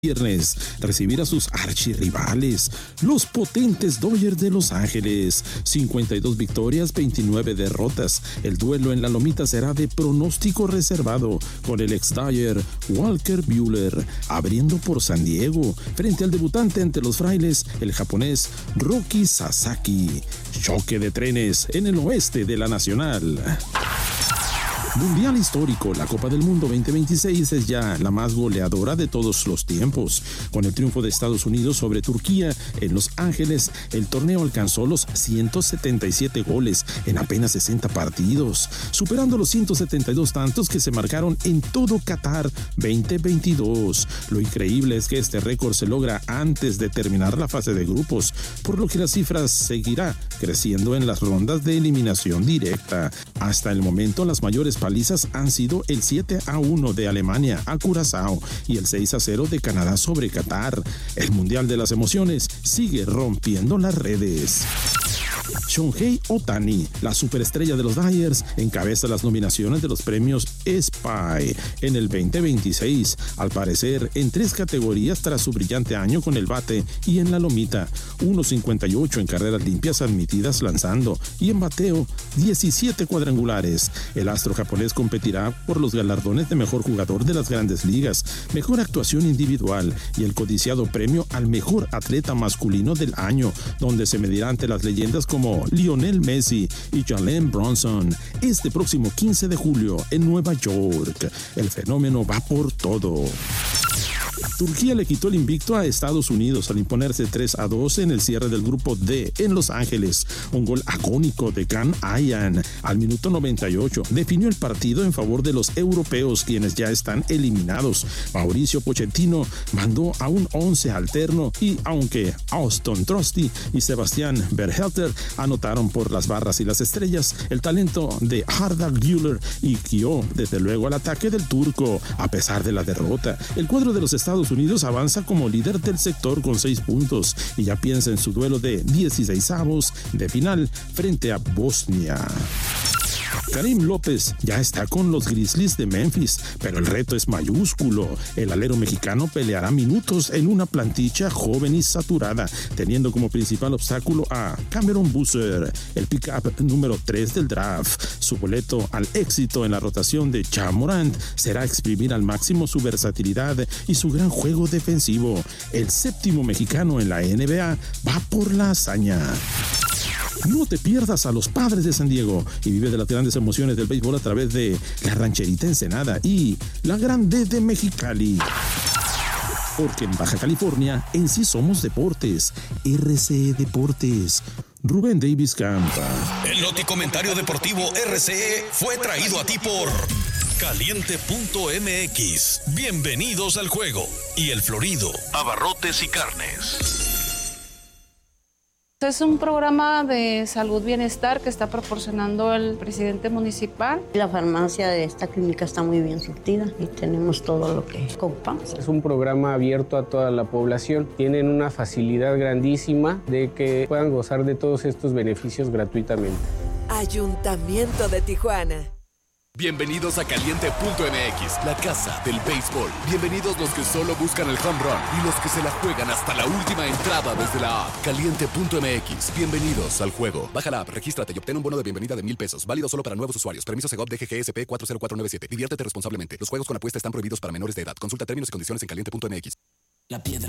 viernes recibir a sus archirrivales, los potentes Dodgers de Los Ángeles. 52 victorias, 29 derrotas. El duelo en la Lomita será de pronóstico reservado, con el ex-Dodger Walker Buehler abriendo por San Diego frente al debutante ante los Frailes, el japonés Roki Sasaki. Choque de trenes en el oeste de la Nacional. Mundial histórico, la Copa del Mundo 2026 es ya la más goleadora de todos los tiempos. Con el triunfo de Estados Unidos sobre Turquía en Los Ángeles, el torneo alcanzó los 177 goles en apenas 60 partidos, superando los 172 tantos que se marcaron en todo Qatar 2022. Lo increíble es que este récord se logra antes de terminar la fase de grupos, por lo que la cifra seguirá creciendo en las rondas de eliminación directa. Hasta el momento, las mayores palizas han sido el 7-1 de Alemania a Curazao y el 6-0 de Canadá sobre Qatar. El Mundial de las Emociones sigue rompiendo las redes. Shohei Ohtani, la superestrella de los Dodgers, encabeza las nominaciones de los premios SPY en el 2026, al parecer en 3 categorías tras su brillante año con el bate y en la lomita: 1.58 en carreras limpias admitidas lanzando y en bateo 17 cuadrangulares. El astro japonés competirá por los galardones de mejor jugador de las Grandes Ligas, mejor actuación individual y el codiciado premio al mejor atleta masculino del año, donde se medirá ante las leyendas como Lionel Messi y Jalen Brunson. Este próximo 15 de julio en Nueva York, el fenómeno va por todo. Turquía le quitó el invicto a Estados Unidos al imponerse 3-2 en el cierre del grupo D en Los Ángeles. Un gol agónico de Can Ayhan al minuto 98 definió el partido en favor de los europeos, quienes ya están eliminados. Mauricio Pochettino mandó a un 11 alterno y aunque Auston Trusty y Sebastian Berhalter anotaron por las barras y las estrellas, el talento de Arda Güler y guió desde luego al ataque del turco. A pesar de la derrota, el cuadro de los Estados Unidos avanza como líder del sector con 6 puntos y ya piensa en su duelo de 16avos de final frente a Bosnia. Karim López ya está con los Grizzlies de Memphis, pero el reto es mayúsculo. El alero mexicano peleará minutos en una plantilla joven y saturada, teniendo como principal obstáculo a Cameron Boozer, el pick-up número 3 del draft. Su boleto al éxito en la rotación de Ja Morant será exprimir al máximo su versatilidad y su gran juego defensivo. El séptimo mexicano en la NBA va por la hazaña. No te pierdas a los Padres de San Diego y vive de las grandes emociones del béisbol a través de la Rancherita Ensenada y la Grande de Mexicali. Porque en Baja California en sí somos deportes. RCE Deportes. Rubén Davis Campa. El Noticomentario Deportivo RCE fue traído a ti por Caliente.mx. Bienvenidos al juego. Y El Florido, abarrotes y carnes. Es un programa de salud bienestar que está proporcionando el presidente municipal. La farmacia de esta clínica está muy bien surtida y tenemos todo lo que ocupamos. Es un programa abierto a toda la población. Tienen una facilidad grandísima de que puedan gozar de todos estos beneficios gratuitamente. Ayuntamiento de Tijuana. Bienvenidos a Caliente.mx, la casa del béisbol. Bienvenidos los que solo buscan el home run y los que se la juegan hasta la última entrada desde la app. Caliente.mx, bienvenidos al juego. Baja la app, regístrate y obtén un bono de bienvenida de $1,000. Válido solo para nuevos usuarios. Permiso Segov DGGSP 40497. Diviértete responsablemente. Los juegos con apuesta están prohibidos para menores de edad. Consulta términos y condiciones en Caliente.mx. La piedra